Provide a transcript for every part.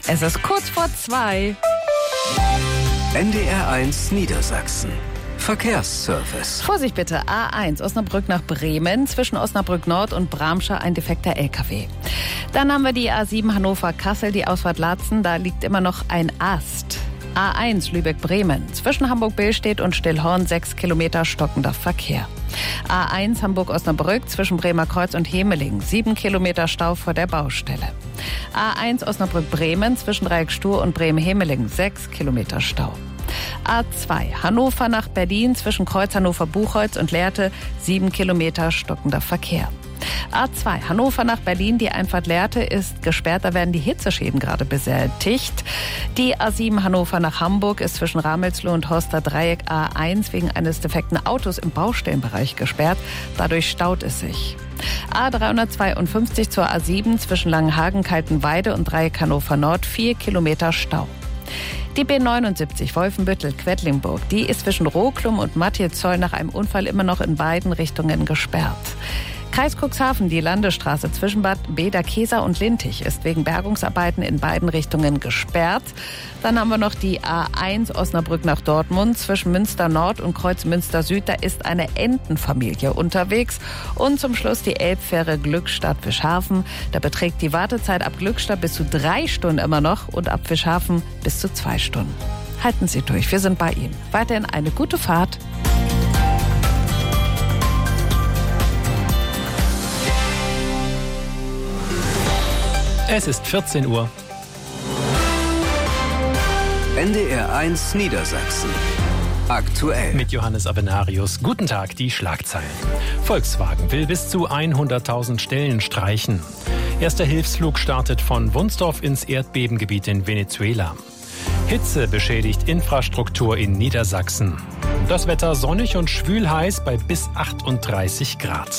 Es ist kurz vor 2. NDR1 Niedersachsen. Verkehrsservice. Vorsicht bitte, A1 Osnabrück nach Bremen, zwischen Osnabrück Nord und Bramsche ein defekter LKW. Dann haben wir die A7 Hannover-Kassel, die Ausfahrt Laatzen, da liegt immer noch ein Ast. A1 Lübeck-Bremen, zwischen Hamburg-Billstedt und Stillhorn 6 Kilometer stockender Verkehr. A1 Hamburg-Osnabrück, zwischen Bremer Kreuz und Hemeling 7 Kilometer Stau vor der Baustelle. A1 Osnabrück-Bremen, zwischen Dreieckstuhr und Bremen-Hemeling 6 Kilometer Stau. A2 Hannover nach Berlin, zwischen Kreuz Hannover-Buchholz und Lehrte 7 Kilometer stockender Verkehr. A2 Hannover nach Berlin, die Einfahrt Lehrte ist gesperrt, da werden die Hitzeschäden gerade beseitigt. Die A7 Hannover nach Hamburg ist zwischen Ramelsloh und Horster Dreieck A1 wegen eines defekten Autos im Baustellenbereich gesperrt, dadurch staut es sich. A352 zur A7 zwischen Langenhagen, Kaltenweide und Dreieck Hannover Nord 4 Kilometer Stau. Die B79 Wolfenbüttel-Quedlinburg, die ist zwischen Roklum und Mattizoll nach einem Unfall immer noch in beiden Richtungen gesperrt. Kreis Cuxhaven, die Landesstraße zwischen Bad Bederkesa und Lintich ist wegen Bergungsarbeiten in beiden Richtungen gesperrt. Dann haben wir noch die A1 Osnabrück nach Dortmund zwischen Münster Nord und Kreuz Münster Süd. Da ist eine Entenfamilie unterwegs. Und zum Schluss die Elbfähre Glückstadt-Fischhafen. Da beträgt die Wartezeit ab Glückstadt bis zu 3 Stunden immer noch und ab Fischhafen bis zu 2 Stunden. Halten Sie durch, wir sind bei Ihnen. Weiterhin eine gute Fahrt. Es ist 14 Uhr. NDR1 Niedersachsen. Aktuell. Mit Johannes Avenarius. Guten Tag, die Schlagzeilen. Volkswagen will bis zu 100.000 Stellen streichen. Erster Hilfsflug startet von Wunsdorf ins Erdbebengebiet in Venezuela. Hitze beschädigt Infrastruktur in Niedersachsen. Das Wetter sonnig und schwül-heiß bei bis 38 Grad.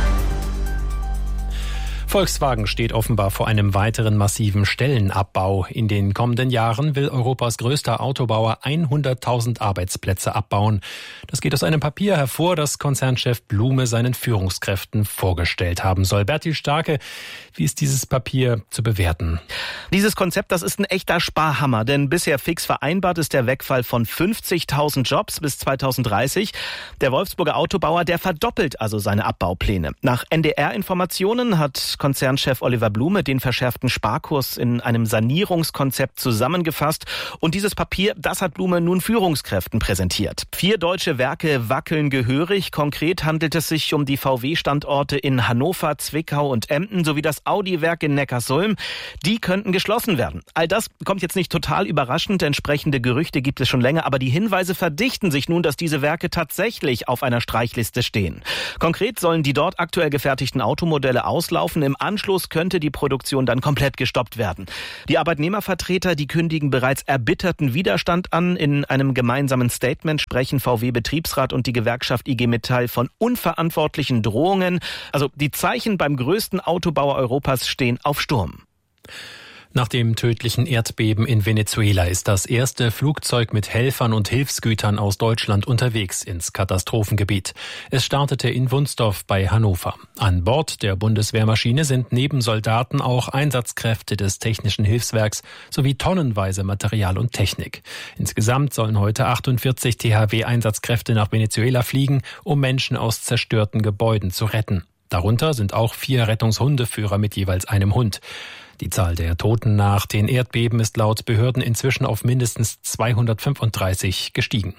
Volkswagen steht offenbar vor einem weiteren massiven Stellenabbau. In den kommenden Jahren will Europas größter Autobauer 100.000 Arbeitsplätze abbauen. Das geht aus einem Papier hervor, das Konzernchef Blume seinen Führungskräften vorgestellt haben soll. Bertil Starke, wie ist dieses Papier zu bewerten? Dieses Konzept, das ist ein echter Sparhammer, denn bisher fix vereinbart ist der Wegfall von 50.000 Jobs bis 2030. Der Wolfsburger Autobauer, der verdoppelt also seine Abbaupläne. Nach NDR-Informationen hat Konzernchef Oliver Blume den verschärften Sparkurs in einem Sanierungskonzept zusammengefasst. Und dieses Papier, das hat Blume nun Führungskräften präsentiert. 4 deutsche Werke wackeln gehörig. Konkret handelt es sich um die VW-Standorte in Hannover, Zwickau und Emden sowie das Audi-Werk in Neckarsulm. Die könnten geschlossen werden. All das kommt jetzt nicht total überraschend. Entsprechende Gerüchte gibt es schon länger. Aber die Hinweise verdichten sich nun, dass diese Werke tatsächlich auf einer Streichliste stehen. Konkret sollen die dort aktuell gefertigten Automodelle auslaufen. Im Anschluss könnte die Produktion dann komplett gestoppt werden. Die Arbeitnehmervertreter, die kündigen bereits erbitterten Widerstand an. In einem gemeinsamen Statement sprechen VW-Betriebsrat und die Gewerkschaft IG Metall von unverantwortlichen Drohungen. Also die Zeichen beim größten Autobauer Europas stehen auf Sturm. Nach dem tödlichen Erdbeben in Venezuela ist das erste Flugzeug mit Helfern und Hilfsgütern aus Deutschland unterwegs ins Katastrophengebiet. Es startete in Wunsdorf bei Hannover. An Bord der Bundeswehrmaschine sind neben Soldaten auch Einsatzkräfte des Technischen Hilfswerks sowie tonnenweise Material und Technik. Insgesamt sollen heute 48 THW-Einsatzkräfte nach Venezuela fliegen, um Menschen aus zerstörten Gebäuden zu retten. Darunter sind auch 4 Rettungshundeführer mit jeweils einem Hund. Die Zahl der Toten nach den Erdbeben ist laut Behörden inzwischen auf mindestens 235 gestiegen.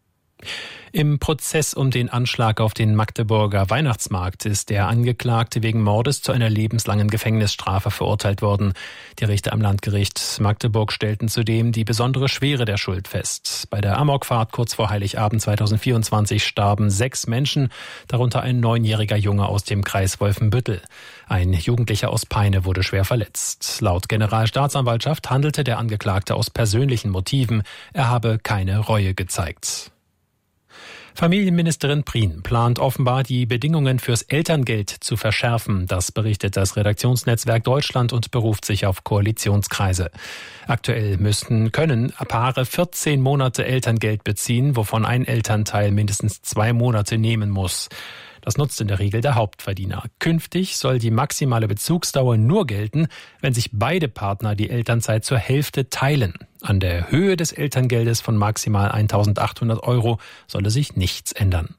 Im Prozess um den Anschlag auf den Magdeburger Weihnachtsmarkt ist der Angeklagte wegen Mordes zu einer lebenslangen Gefängnisstrafe verurteilt worden. Die Richter am Landgericht Magdeburg stellten zudem die besondere Schwere der Schuld fest. Bei der Amokfahrt kurz vor Heiligabend 2024 starben 6 Menschen, darunter ein 9-jähriger Junge aus dem Kreis Wolfenbüttel. Ein Jugendlicher aus Peine wurde schwer verletzt. Laut Generalstaatsanwaltschaft handelte der Angeklagte aus persönlichen Motiven. Er habe keine Reue gezeigt. Familienministerin Prien plant offenbar, die Bedingungen fürs Elterngeld zu verschärfen. Das berichtet das Redaktionsnetzwerk Deutschland und beruft sich auf Koalitionskreise. Aktuell können Paare 14 Monate Elterngeld beziehen, wovon ein Elternteil mindestens 2 Monate nehmen muss. Das nutzt in der Regel der Hauptverdiener. Künftig soll die maximale Bezugsdauer nur gelten, wenn sich beide Partner die Elternzeit zur Hälfte teilen. An der Höhe des Elterngeldes von maximal 1.800 € solle sich nichts ändern.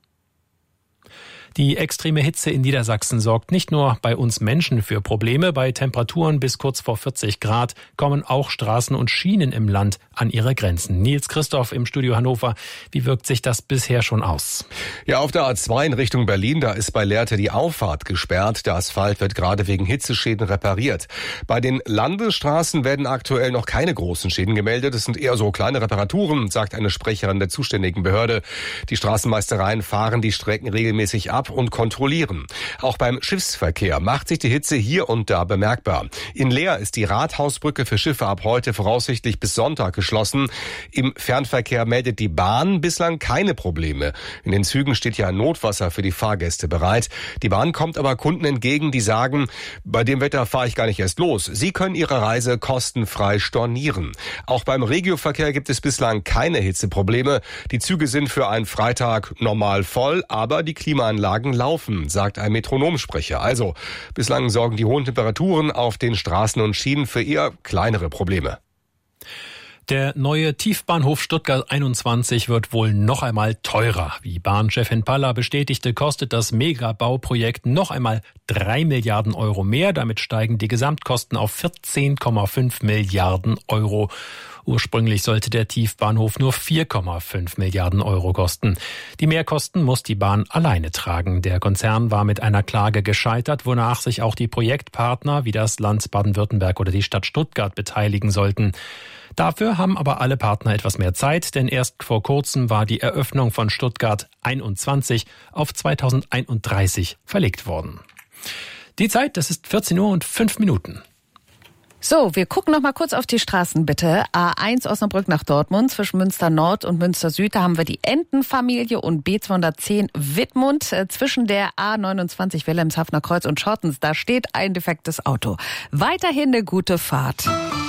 Die extreme Hitze in Niedersachsen sorgt nicht nur bei uns Menschen für Probleme. Bei Temperaturen bis kurz vor 40 Grad kommen auch Straßen und Schienen im Land an ihre Grenzen. Nils Christoph im Studio Hannover. Wie wirkt sich das bisher schon aus? Ja, auf der A2 in Richtung Berlin, da ist bei Lehrte die Auffahrt gesperrt. Der Asphalt wird gerade wegen Hitzeschäden repariert. Bei den Landesstraßen werden aktuell noch keine großen Schäden gemeldet. Es sind eher so kleine Reparaturen, sagt eine Sprecherin der zuständigen Behörde. Die Straßenmeistereien fahren die Strecken regelmäßig ab und kontrollieren. Auch beim Schiffsverkehr macht sich die Hitze hier und da bemerkbar. In Leer ist die Rathausbrücke für Schiffe ab heute voraussichtlich bis Sonntag geschlossen. Im Fernverkehr meldet die Bahn bislang keine Probleme. In den Zügen steht ja Notwasser für die Fahrgäste bereit. Die Bahn kommt aber Kunden entgegen, die sagen, bei dem Wetter fahre ich gar nicht erst los. Sie können ihre Reise kostenfrei stornieren. Auch beim Regioverkehr gibt es bislang keine Hitzeprobleme. Die Züge sind für einen Freitag normal voll, aber die Klimaanlagen laufen, sagt ein Metronomsprecher. Also, bislang sorgen die hohen Temperaturen auf den Straßen und Schienen für eher kleinere Probleme. Der neue Tiefbahnhof Stuttgart 21 wird wohl noch einmal teurer. Wie Bahnchefin Palla bestätigte, kostet das Megabauprojekt noch einmal 3 Milliarden € mehr. Damit steigen die Gesamtkosten auf 14,5 Milliarden €. Ursprünglich sollte der Tiefbahnhof nur 4,5 Milliarden € kosten. Die Mehrkosten muss die Bahn alleine tragen. Der Konzern war mit einer Klage gescheitert, wonach sich auch die Projektpartner wie das Land Baden-Württemberg oder die Stadt Stuttgart beteiligen sollten. Dafür haben aber alle Partner etwas mehr Zeit, denn erst vor kurzem war die Eröffnung von Stuttgart 21 auf 2031 verlegt worden. Die Zeit, das ist 14:05 Uhr. So, wir gucken noch mal kurz auf die Straßen, bitte. A1 Osnabrück nach Dortmund, zwischen Münster Nord und Münster Süd, da haben wir die Entenfamilie und B210 Wittmund. Zwischen der A29 Wilhelmshavener Kreuz und Schottens, da steht ein defektes Auto. Weiterhin eine gute Fahrt.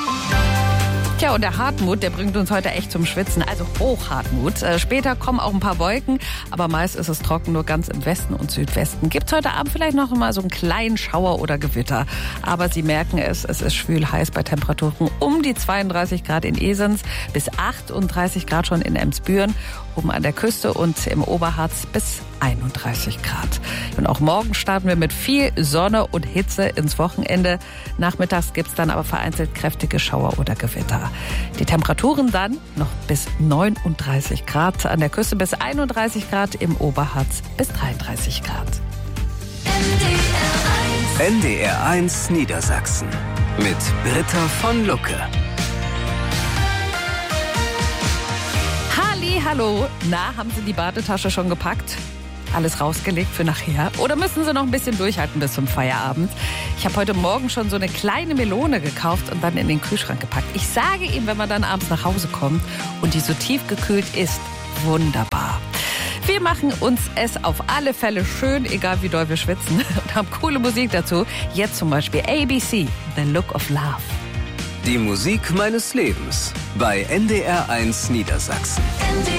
Tja, und der Hartmut, der bringt uns heute echt zum Schwitzen, also Hochhartmut. Später kommen auch ein paar Wolken, aber meist ist es trocken, nur ganz im Westen und Südwesten. Gibt's heute Abend vielleicht noch mal so einen kleinen Schauer oder Gewitter. Aber Sie merken es ist schwül heiß bei Temperaturen um die 32 Grad in Esens, bis 38 Grad schon in Emsbüren, oben an der Küste und im Oberharz bis 31 Grad. Und auch morgen starten wir mit viel Sonne und Hitze ins Wochenende. Nachmittags gibt's dann aber vereinzelt kräftige Schauer oder Gewitter. Die Temperaturen dann noch bis 39 Grad, an der Küste bis 31 Grad, im Oberharz bis 33 Grad. NDR1 Niedersachsen mit Britta von Lucke. Hallo, na, haben Sie die Badetasche schon gepackt? Alles rausgelegt für nachher? Oder müssen Sie noch ein bisschen durchhalten bis zum Feierabend? Ich habe heute Morgen schon so eine kleine Melone gekauft und dann in den Kühlschrank gepackt. Ich sage Ihnen, wenn man dann abends nach Hause kommt und die so tiefgekühlt ist, wunderbar. Wir machen uns es auf alle Fälle schön, egal wie doll wir schwitzen, und haben coole Musik dazu. Jetzt zum Beispiel ABC, The Look of Love. Die Musik meines Lebens bei NDR1 Niedersachsen.